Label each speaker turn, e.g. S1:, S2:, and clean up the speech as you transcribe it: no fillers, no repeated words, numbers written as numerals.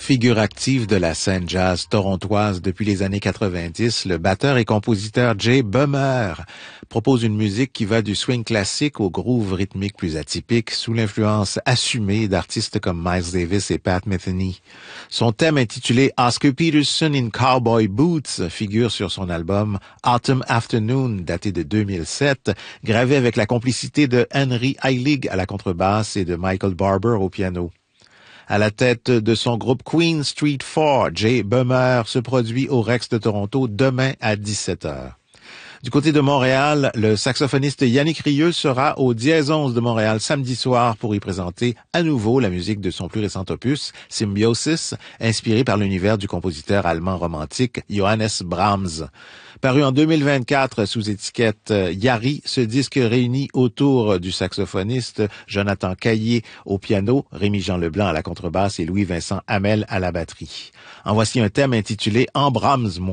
S1: Figure active de la scène jazz torontoise depuis les années 90, le batteur et compositeur Jay Bummer propose une musique qui va du swing classique au groove rythmique plus atypique, sous l'influence assumée d'artistes comme Miles Davis et Pat Metheny. Son thème intitulé Oscar Peterson in Cowboy Boots figure sur son album Autumn Afternoon, daté de 2007, gravé avec la complicité de Henry Heilig à la contrebasse et de Michael Barber au piano. À la tête de son groupe Queen Street 4, Jay Bummer se produit au Rex de Toronto demain à 17h. Du côté de Montréal, le saxophoniste Yannick Rieu sera au Dièse 11 de Montréal samedi soir pour y présenter à nouveau la musique de son plus récent opus, Symbiosis, inspiré par l'univers du compositeur allemand romantique Johannes Brahms. Paru en 2024 sous étiquette Yari, ce disque réunit autour du saxophoniste Jonathan Caillé au piano, Rémi-Jean Leblanc à la contrebasse et Louis-Vincent Hamel à la batterie. En voici un thème intitulé « En Brahms, moi ».